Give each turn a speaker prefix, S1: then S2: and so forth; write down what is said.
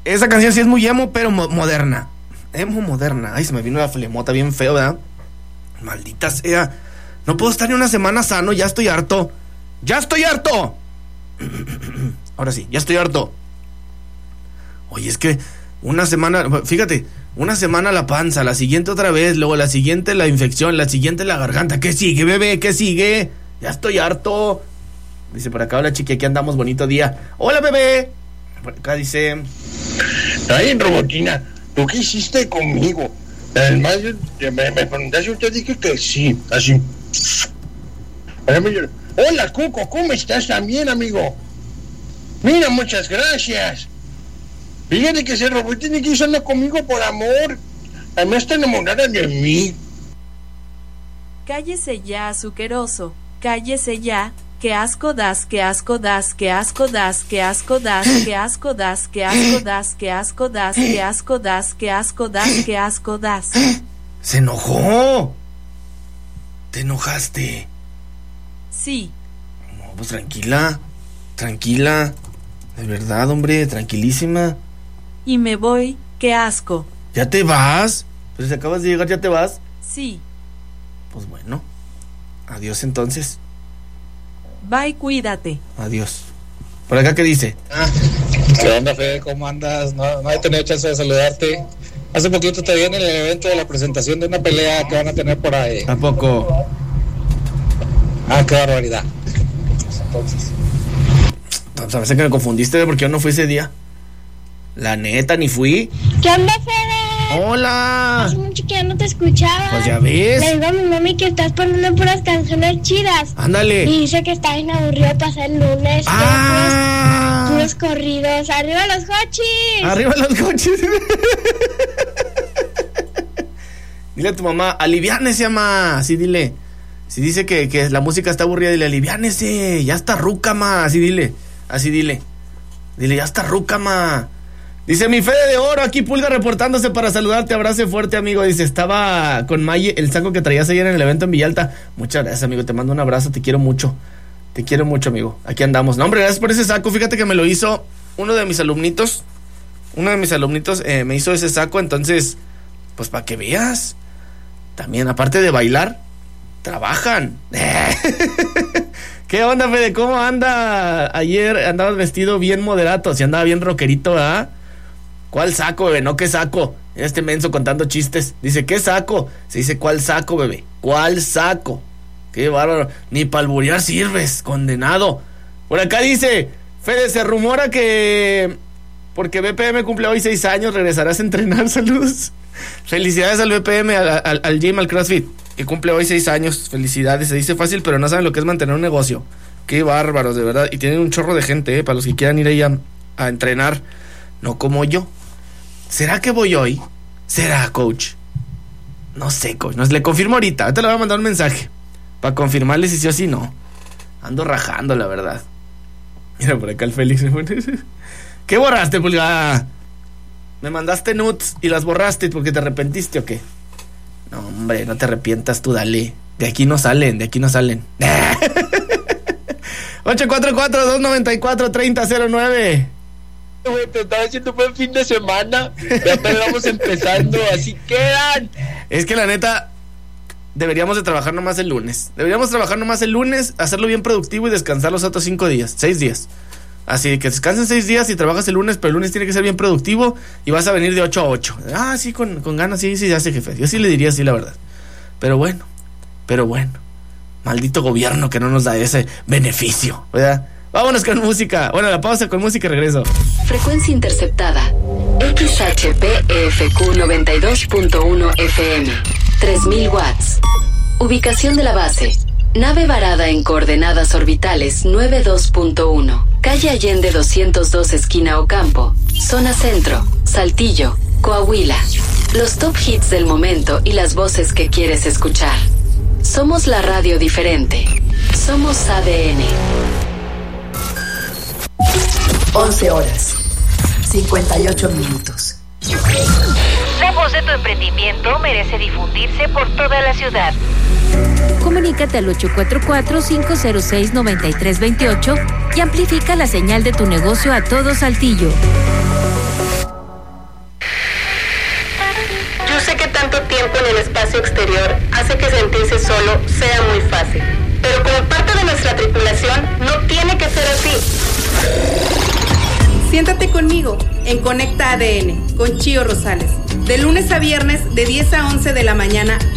S1: Esa canción sí es muy emo, pero moderna. Emo moderna. Ay, se me vino la flemota bien feo, ¿verdad? Maldita sea. No puedo estar ni una semana sano, ya estoy harto. ¡Ya estoy harto! Ahora sí, ya estoy harto. Oye, es que una semana, fíjate, una semana la panza, la siguiente otra vez, luego la siguiente la infección, la siguiente la garganta. ¿Qué sigue, bebé? ¿Qué sigue? Ya estoy harto. Dice por acá, hola chiqui, aquí andamos, bonito día. Hola, bebé. Por acá dice...
S2: Ay, Robotina, ¿tú qué hiciste conmigo? Además, me preguntaste, yo te dije que sí, así. Hola, Cuco, ¿cómo estás también, amigo? Mira, muchas gracias. Fíjate que ese Robotina quiso andar conmigo por amor. Además está enamorada de mí.
S3: Cállese ya, azuqueroso. Cállese ya. Qué asco das, qué asco das, qué asco das, qué asco das, qué asco das, qué asco das, qué asco das, qué asco das, qué asco das, qué asco das.
S1: ¡Se enojó! ¿Te enojaste?
S3: Sí.
S1: No, pues tranquila, tranquila. De verdad, hombre, tranquilísima.
S3: Y me voy, qué asco.
S1: ¿Ya te vas? Pero si acabas de llegar, ¿ya te vas?
S3: Sí.
S1: Pues bueno, adiós entonces.
S3: Bye, cuídate.
S1: Adiós. ¿Por acá qué dice?
S4: ¿Qué onda, Fede? ¿Cómo andas? No he tenido chance de saludarte. Hace poquito te vi en el evento de la presentación de una pelea que van a tener por ahí.
S1: ¿A poco?
S4: Qué barbaridad. Entonces.
S1: No, sabes que me confundiste porque yo no fui ese día. La neta, ni fui.
S5: ¿Qué onda, Fede?
S1: ¡Hola!
S5: Hace mucho que ya no te escuchaba.
S1: Pues ya ves.
S5: Le digo a mi mami que estás poniendo puras canciones chidas.
S1: Ándale.
S5: Y dice que está bien aburrido pasar el lunes. Puros corridos. ¡Arriba los cochis!
S1: ¡Arriba los cochis! Dile a tu mamá, aliviánese, mamá. Así dile. Si dice que la música está aburrida, dile, aliviánese. Ya está ruca, ma. Así dile. Así dile. Dile, ya está ruca, ma. Dice, mi Fede de Oro, aquí Pulga reportándose para saludarte, abrazo fuerte, amigo. Dice, estaba con Maye, el saco que traías ayer en el evento en Villalta. Muchas gracias, amigo, te mando un abrazo, te quiero mucho. Te quiero mucho, amigo, aquí andamos. No, hombre, gracias por ese saco, fíjate que me lo hizo uno de mis alumnitos. Me hizo ese saco, entonces, pues para que veas. También, aparte de bailar, trabajan. ¿Qué onda, Fede? ¿Cómo anda? Ayer andabas vestido bien moderato, si andaba bien rockerito, ¿verdad? ¿Cuál saco, bebé? No, ¿qué saco? Este menso contando chistes. Dice, ¿qué saco? Se dice, ¿cuál saco, bebé? ¿Cuál saco? Qué bárbaro. Ni para alburear sirves, condenado. Por acá dice, Fede, se rumora que porque BPM cumple hoy 6 años, regresarás a entrenar. Saludos. Felicidades al BPM, al gym, al CrossFit, que cumple hoy 6 años. Felicidades. Se dice fácil, pero no saben lo que es mantener un negocio. Qué bárbaros, de verdad. Y tienen un chorro de gente, para los que quieran ir ahí a entrenar. No como yo. ¿Será que voy hoy? ¿Será, coach? No sé, coach. Le confirmo ahorita. Ahorita le voy a mandar un mensaje para confirmarle si sí o si no. Ando rajando, la verdad. Mira, por acá el Félix. ¿Qué borraste, Pulga? ¿Me mandaste nudes y las borraste porque te arrepentiste o qué? No, hombre, no te arrepientas, tú dale. De aquí no salen. 844-294-3009.
S2: Güey, te estaba haciendo buen fin de semana. Ya apenas vamos empezando, así quedan.
S1: Es que la neta, deberíamos de trabajar nomás el lunes. Hacerlo bien productivo y descansar los otros 6 días. Así que descansen 6 días y trabajas el lunes, pero el lunes tiene que ser bien productivo y vas a venir de 8 a 8. Sí, con ganas, sí, ya sé, jefe. Yo sí le diría así, la verdad. Pero bueno. Maldito gobierno que no nos da ese beneficio, ¿verdad? Vámonos con música. Bueno, la pausa con música y regreso.
S6: Frecuencia interceptada. XHPFQ 92.1 FM. 3000 watts. Ubicación de la base. Nave varada en coordenadas orbitales 92.1. Calle Allende 202 esquina Ocampo. Zona Centro. Saltillo. Coahuila. Los top hits del momento y las voces que quieres escuchar. Somos la radio diferente. Somos ADN.
S7: 11 horas, 58 minutos.
S8: La voz de tu emprendimiento merece difundirse por toda la ciudad.
S9: Comunícate al 844-506-9328 y amplifica la señal de tu negocio a todo Saltillo.
S10: el espacio exterior hace que sentirse solo sea muy fácil. Pero como parte de nuestra tripulación, no tiene que ser así.
S11: Siéntate conmigo en Conecta ADN con Chío Rosales, de lunes a viernes de 10 a 11 de la mañana.